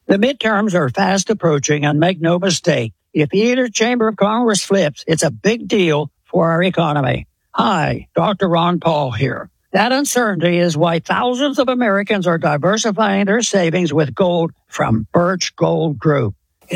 The midterms are fast approaching, and make no mistake, if either chamber of Congress flips, it's a big deal for our economy. Hi, Dr. Ron Paul here. That uncertainty is why thousands of Americans are diversifying their savings with gold from Birch Gold Group.